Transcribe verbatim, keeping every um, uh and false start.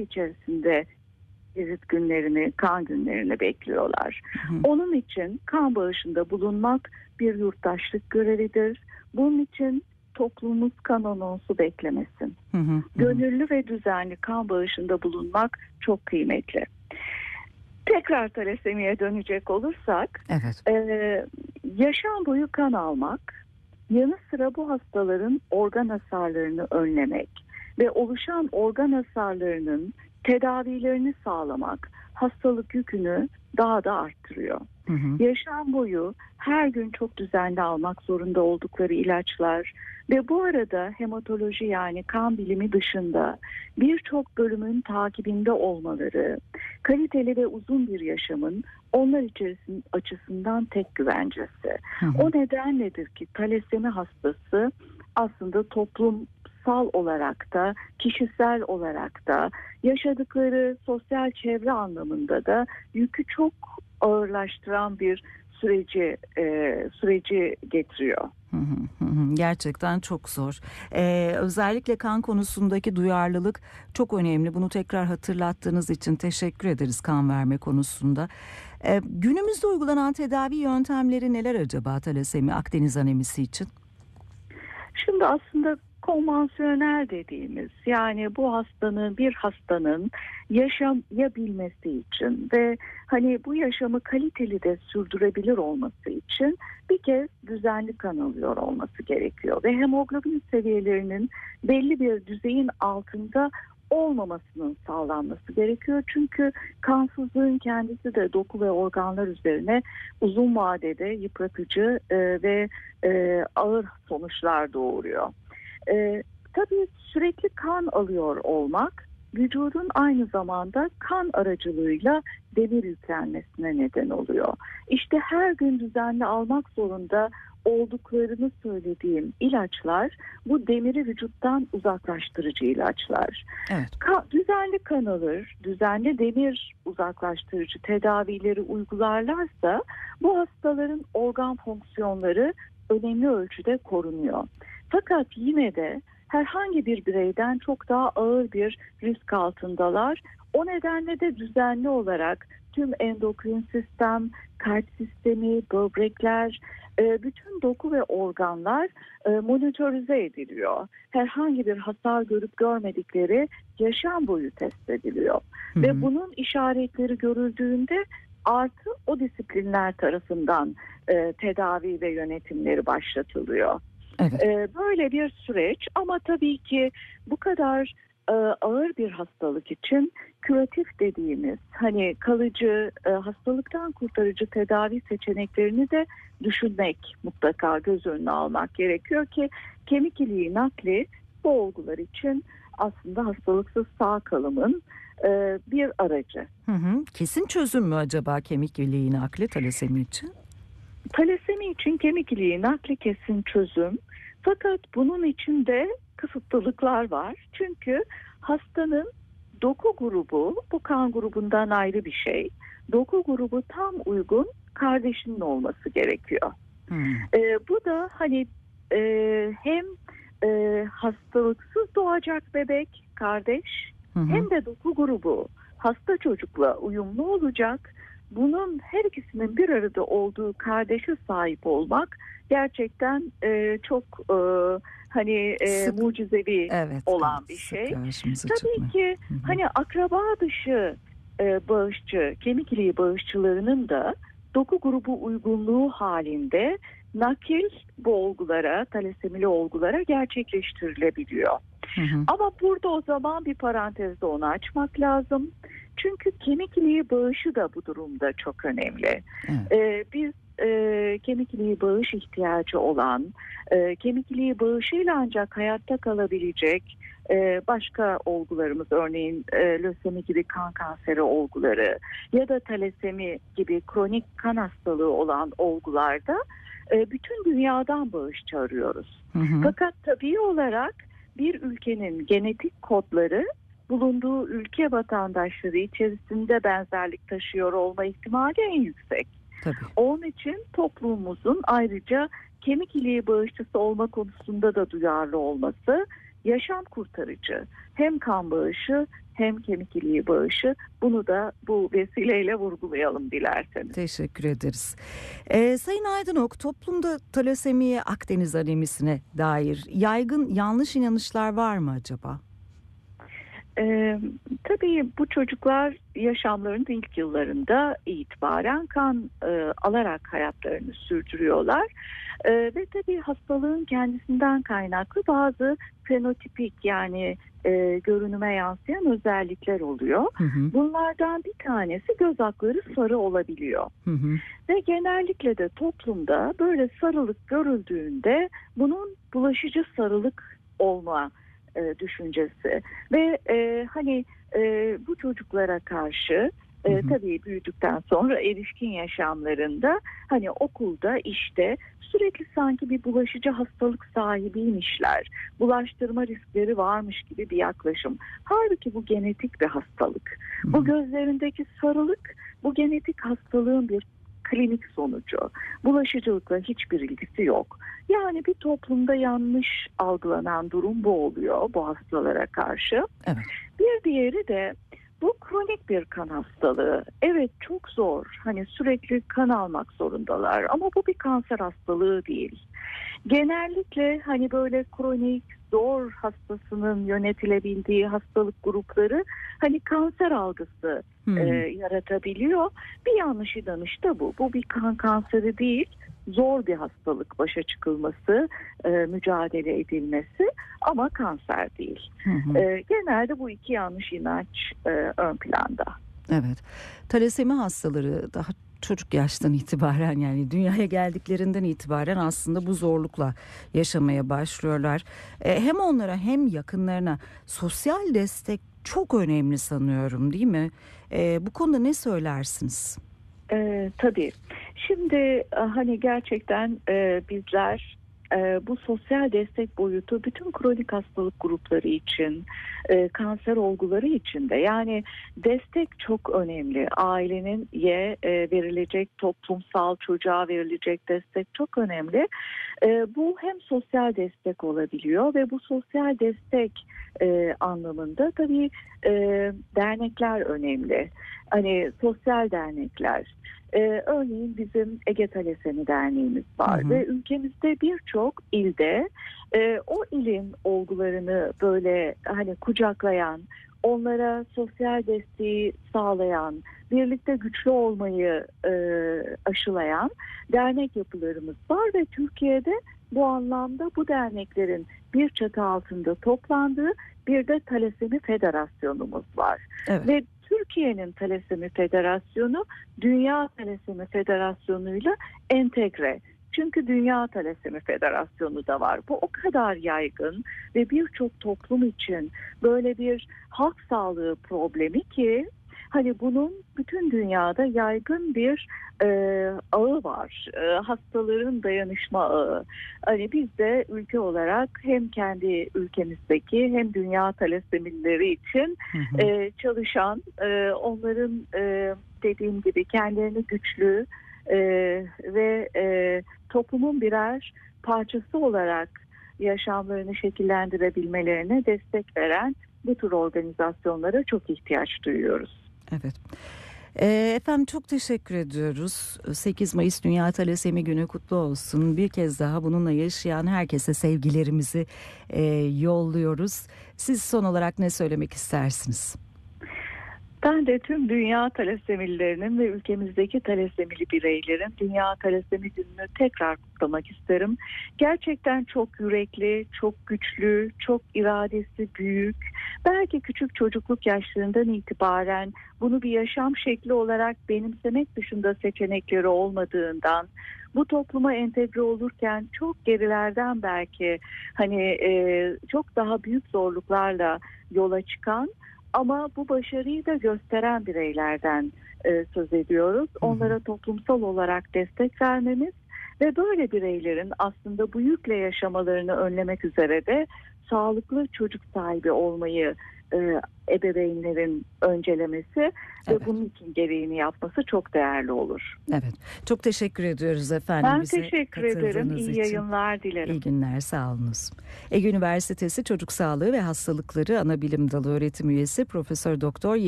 içerisinde vizit günlerini, kan günlerini bekliyorlar. Hı hı. Onun için kan bağışında bulunmak bir yurttaşlık görevidir. Bunun için toplumumuz kan anonsu beklemesin. Hı hı, hı. Gönüllü ve düzenli kan bağışında bulunmak çok kıymetli. Tekrar talasemiye dönecek olursak, Evet. e, yaşam boyu kan almak, yanı sıra bu hastaların organ hasarlarını önlemek ve oluşan organ hasarlarının tedavilerini sağlamak hastalık yükünü daha da arttırıyor. Hı hı. Yaşam boyu her gün çok düzenli almak zorunda oldukları ilaçlar ve bu arada hematoloji yani kan bilimi dışında birçok bölümün takibinde olmaları, kaliteli ve uzun bir yaşamın onlar içerisinin açısından tek güvencesi. Hı hı. O nedenledir ki talasemi hastası aslında toplumsal olarak da, kişisel olarak da, yaşadıkları sosyal çevre anlamında da yükü çok ağırlaştıran bir süreci e, süreci getiriyor. Hı hı, hı. Gerçekten çok zor. Ee, özellikle kan konusundaki duyarlılık çok önemli. Bunu tekrar hatırlattığınız için teşekkür ederiz kan verme konusunda. Ee, günümüzde uygulanan tedavi yöntemleri neler acaba talasemi, Akdeniz anemisi için? Şimdi aslında konvansiyonel dediğimiz, yani bu hastanın bir hastanın yaşayabilmesi için ve hani bu yaşamı kaliteli de sürdürebilir olması için bir kez düzenli kan alıyor olması gerekiyor ve hemoglobin seviyelerinin belli bir düzeyin altında olmamasının sağlanması gerekiyor. Çünkü kansızlığın kendisi de doku ve organlar üzerine uzun vadede yıpratıcı e, ve e, ağır sonuçlar doğuruyor. E, tabii sürekli kan alıyor olmak vücudun aynı zamanda kan aracılığıyla demir yüklenmesine neden oluyor. İşte her gün düzenli almak zorunda olduklarını söylediğim ilaçlar bu demiri vücuttan uzaklaştırıcı ilaçlar. Evet. Ka- düzenli kan alır, düzenli demir uzaklaştırıcı tedavileri uygularlarsa bu hastaların organ fonksiyonları önemli ölçüde korunuyor. Fakat yine de herhangi bir bireyden çok daha ağır bir risk altındalar. O nedenle de düzenli olarak tüm endokrin sistem, kalp sistemi, böbrekler, bütün doku ve organlar monitörize ediliyor. Herhangi bir hasar görüp görmedikleri yaşam boyu test ediliyor. Hı hı. Ve bunun işaretleri görüldüğünde artı o disiplinler tarafından tedavi ve yönetimleri başlatılıyor. Evet. Böyle bir süreç ama tabii ki bu kadar ağır bir hastalık için küratif dediğimiz hani kalıcı hastalıktan kurtarıcı tedavi seçeneklerini de düşünmek, mutlaka göz önüne almak gerekiyor ki kemik iliği nakli bu olgular için aslında hastalıksız sağ kalımın bir aracı. Hı hı. Kesin çözüm mü acaba kemik iliği nakli talasemi için? Talasemi için kemik iliği nakli kesin çözüm. Fakat bunun için de kısıtlılıklar var. Çünkü hastanın doku grubu bu kan grubundan ayrı bir şey. Doku grubu tam uygun kardeşinin olması gerekiyor. Hmm. Ee, bu da hani e, hem e, hastalıksız doğacak bebek kardeş Hı hı. hem de doku grubu hasta çocukla uyumlu olacak. Bunun her ikisinin bir arada olduğu kardeşe sahip olmak gerçekten e, çok e, hani e, Sık, mucizevi evet, olan evet, bir sık şey. karşımıza Tabii çıkmıyor. ki Hı hı. hani akraba dışı e, bağışçı, kemik iliği bağışçılarının da doku grubu uygunluğu halinde nakil bu olgulara, talasemili olgulara gerçekleştirilebiliyor. Hı hı. Ama burada o zaman bir parantezde onu açmak lazım. Çünkü kemik iliği bağışı da bu durumda çok önemli. Evet. Ee, biz e, kemik iliği bağış ihtiyacı olan, e, kemik iliği bağışıyla ancak hayatta kalabilecek e, başka olgularımız, örneğin e, lösemi gibi kan kanseri olguları ya da talasemi gibi kronik kan hastalığı olan olgularda e, bütün dünyadan bağışçı arıyoruz. Hı hı. Fakat tabii olarak bir ülkenin genetik kodları bulunduğu ülke vatandaşları içerisinde benzerlik taşıyor olma ihtimali en yüksek. Tabii. Onun için toplumumuzun ayrıca kemik iliği bağışçısı olma konusunda da duyarlı olması yaşam kurtarıcı. Hem kan bağışı hem kemik iliği bağışı. Bunu da bu vesileyle vurgulayalım dilerseniz. Teşekkür ederiz. Ee, Sayın Aydınok, toplumda talasemiye, Akdeniz anemisine dair yaygın yanlış inanışlar var mı acaba? Ee, tabii bu çocuklar yaşamlarının ilk yıllarında itibaren kan e, alarak hayatlarını sürdürüyorlar. E, ve tabii hastalığın kendisinden kaynaklı bazı fenotipik yani e, görünüme yansıyan özellikler oluyor. Hı hı. Bunlardan bir tanesi göz akları sarı olabiliyor. Hı hı. Ve genellikle de toplumda böyle sarılık görüldüğünde bunun bulaşıcı sarılık olma e, düşüncesi ve e, hani e, bu çocuklara karşı e, Hı hı. tabii büyüdükten sonra erişkin yaşamlarında hani okulda işte sürekli sanki bir bulaşıcı hastalık sahibiymişler, bulaştırma riskleri varmış gibi bir yaklaşım. Halbuki bu genetik bir hastalık. Hı hı. Bu gözlerindeki sarılık bu genetik hastalığın bir klinik sonucu. Bulaşıcılıkla hiçbir ilgisi yok. Yani bir toplumda yanlış algılanan durum bu oluyor bu hastalara karşı. Evet. Bir diğeri de bu kronik bir kan hastalığı. Evet çok zor. Hani sürekli kan almak zorundalar ama bu bir kanser hastalığı değil. Genellikle hani böyle kronik zor hastasının yönetilebildiği hastalık grupları hani kanser algısı Hmm. e, yaratabiliyor. Bir yanlış inanış da bu. Bu bir kan kanseri değil, zor bir hastalık başa çıkılması, e, mücadele edilmesi ama kanser değil. Hı hı. E, genelde bu iki yanlış inanç e, ön planda. Evet. Talasemi hastaları daha çocuk yaştan itibaren yani dünyaya geldiklerinden itibaren aslında bu zorlukla yaşamaya başlıyorlar. E, hem onlara hem yakınlarına sosyal destek çok önemli sanıyorum, değil mi? E, bu konuda ne söylersiniz? Ee, tabii. Şimdi hani gerçekten e, bizler e, bu sosyal destek boyutu bütün kronik hastalık grupları için, e, kanser olguları için de yani destek çok önemli. Ailenin ye e, verilecek toplumsal çocuğa verilecek destek çok önemli. E, bu hem sosyal destek olabiliyor ve bu sosyal destek e, anlamında tabii e, dernekler önemli. Hani sosyal dernekler. Ee, örneğin bizim Ege Talasemi Derneğimiz var Hı hı. ve ülkemizde birçok ilde e, o ilin olgularını böyle hani kucaklayan, onlara sosyal desteği sağlayan, birlikte güçlü olmayı e, aşılayan dernek yapılarımız var ve Türkiye'de bu anlamda bu derneklerin bir çatı altında toplandığı bir de Talasemi Federasyonumuz var. Evet. Ve Türkiye'nin Talasemi Federasyonu Dünya Talasemi Federasyonu'yla entegre. Çünkü Dünya Talasemi Federasyonu da var. Bu o kadar yaygın ve birçok toplum için böyle bir halk sağlığı problemi ki hani bunun bütün dünyada yaygın bir e, ağı var. E, hastaların dayanışma ağı. Hani biz de ülke olarak hem kendi ülkemizdeki hem dünya talasemileri için Hı hı. e, çalışan, e, onların e, dediğim gibi kendilerini güçlü e, ve e, toplumun birer parçası olarak yaşamlarını şekillendirebilmelerine destek veren bu tür organizasyonlara çok ihtiyaç duyuyoruz. Evet. E, efendim çok teşekkür ediyoruz. sekiz Mayıs Dünya Talasemi Günü kutlu olsun. Bir kez daha bununla yaşayan herkese sevgilerimizi e, yolluyoruz. Siz son olarak ne söylemek istersiniz? Ben de tüm dünya talasemililerinin ve ülkemizdeki talasemili bireylerin Dünya Talasemi Günü'nü tekrar kutlamak isterim. Gerçekten çok yürekli, çok güçlü, çok iradesi büyük. Belki küçük çocukluk yaşlarından itibaren bunu bir yaşam şekli olarak benimsemek dışında seçenekleri olmadığından, bu topluma entegre olurken çok gerilerden belki hani e, çok daha büyük zorluklarla yola çıkan ama bu başarıyı da gösteren bireylerden e, söz ediyoruz. Onlara toplumsal olarak destek vermemiz ve böyle bireylerin aslında bu yükle yaşamalarını önlemek üzere de sağlıklı çocuk sahibi olmayı e, ebeveynlerin öncelemesi Evet. ve bunun için gereğini yapması çok değerli olur. Evet. Çok teşekkür ediyoruz efendim. Ben bize teşekkür ederim. İyi için. yayınlar dilerim. İyi günler, sağ olunuz. Ege Üniversitesi Çocuk Sağlığı ve Hastalıkları Anabilim Dalı öğretim üyesi Profesör Doktor